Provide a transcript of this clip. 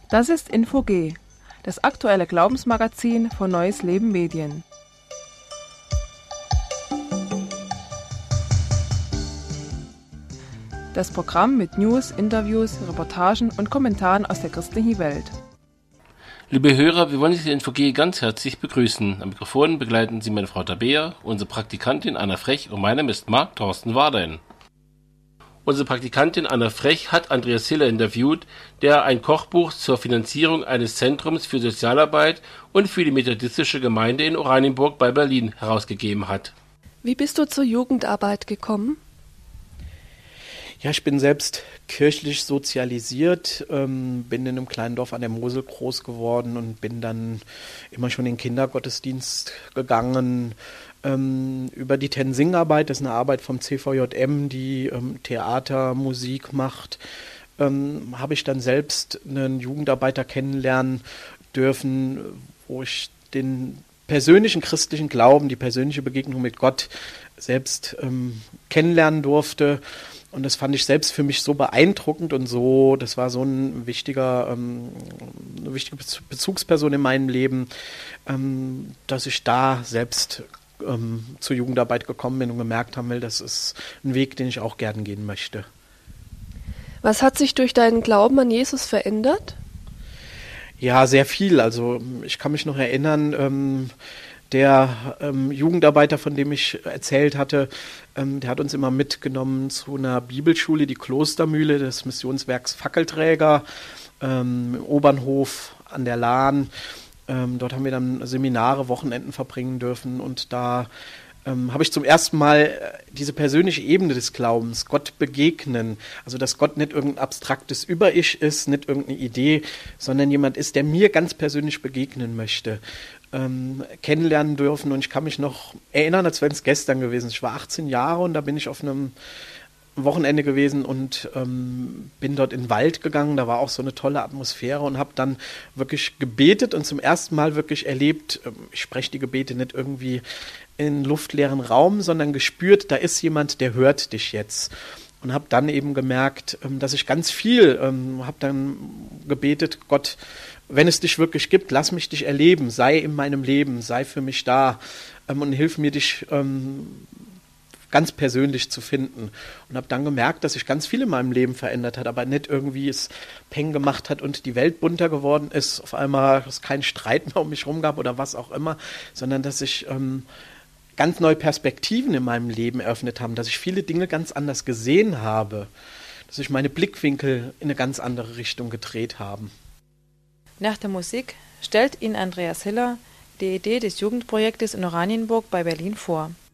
Das ist Info-G, das aktuelle Glaubensmagazin von Neues Leben Medien. Das Programm mit News, Interviews, Reportagen und Kommentaren aus der christlichen Welt. Liebe Hörer, wir wollen Sie in Info-G ganz herzlich begrüßen. Am Mikrofon begleiten Sie meine Frau Tabea, unsere Praktikantin Anna Frech und mein Name ist Marc Thorsten Wardein. Unsere Praktikantin Anna Frech hat Andreas Hiller interviewt, der ein Kochbuch zur Finanzierung eines Zentrums für Sozialarbeit und für die methodistische Gemeinde in Oranienburg bei Berlin herausgegeben hat. Wie bist du zur Jugendarbeit gekommen? Ja, ich bin selbst kirchlich sozialisiert, bin in einem kleinen Dorf an der Mosel groß geworden und bin dann immer schon in den Kindergottesdienst gegangen. Über die Tensing-Arbeit, das ist eine Arbeit vom CVJM, die Theater, Musik macht, habe ich dann selbst einen Jugendarbeiter kennenlernen dürfen, wo ich den persönlichen christlichen Glauben, die persönliche Begegnung mit Gott selbst kennenlernen durfte. Und das fand ich selbst für mich so beeindruckend und so, das war so eine wichtige Bezugsperson in meinem Leben, dass ich da selbst zur Jugendarbeit gekommen bin und gemerkt habe, das ist ein Weg, den ich auch gern gehen möchte. Was hat sich durch deinen Glauben an Jesus verändert? Ja, sehr viel. Also ich kann mich noch erinnern, der Jugendarbeiter, von dem ich erzählt hatte, der hat uns immer mitgenommen zu einer Bibelschule, die Klostermühle des Missionswerks Fackelträger, im Obernhof an der Lahn. Dort haben wir dann Seminare, Wochenenden verbringen dürfen und da habe ich zum ersten Mal diese persönliche Ebene des Glaubens, Gott begegnen, also dass Gott nicht irgendein abstraktes Über-Ich ist, nicht irgendeine Idee, sondern jemand ist, der mir ganz persönlich begegnen möchte, kennenlernen dürfen. Und ich kann mich noch erinnern, als wenn es gestern gewesen ist. Ich war 18 Jahre und da bin ich auf einem Wochenende gewesen und bin dort in den Wald gegangen. Da war auch so eine tolle Atmosphäre und habe dann wirklich gebetet und zum ersten Mal wirklich erlebt, ich spreche die Gebete nicht irgendwie in luftleeren Raum, sondern gespürt, da ist jemand, der hört dich jetzt. Und habe dann eben gemerkt, dass ich ganz viel, habe dann gebetet, Gott, wenn es dich wirklich gibt, lass mich dich erleben, sei in meinem Leben, sei für mich da und hilf mir, dich ganz persönlich zu finden. Und habe dann gemerkt, dass sich ganz viel in meinem Leben verändert hat, aber nicht irgendwie es Peng gemacht hat und die Welt bunter geworden ist, auf einmal es keinen Streit mehr um mich rum gab oder was auch immer, sondern dass ich ganz neue Perspektiven in meinem Leben eröffnet haben, dass ich viele Dinge ganz anders gesehen habe, dass sich meine Blickwinkel in eine ganz andere Richtung gedreht haben. Nach der Musik stellt Ihnen Andreas Hiller die Idee des Jugendprojektes in Oranienburg bei Berlin vor.